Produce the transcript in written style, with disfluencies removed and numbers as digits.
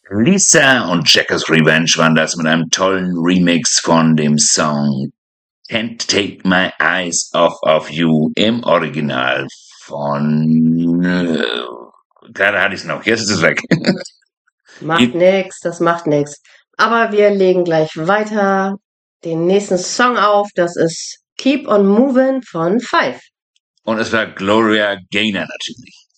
Lisa und Jackers Revenge waren das mit einem tollen Remix von dem Song Can't Take My Eyes Off of You im Original von. Gerade hatte ich es noch, jetzt ist es weg. Macht nix, das macht nix. Aber wir legen gleich weiter den nächsten Song auf. Das ist Keep on Movin' von Five. Und es war Gloria Gaynor natürlich.